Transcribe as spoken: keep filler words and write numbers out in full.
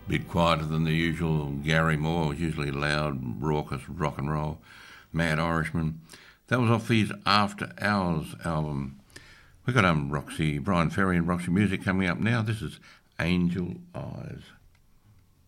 bit quieter than the usual Gary Moore, usually loud, raucous rock and roll, Mad Irishman. That was off his After Hours album. We've got um, Roxy, Brian Ferry and Roxy Music coming up now. This is Angel Eyes.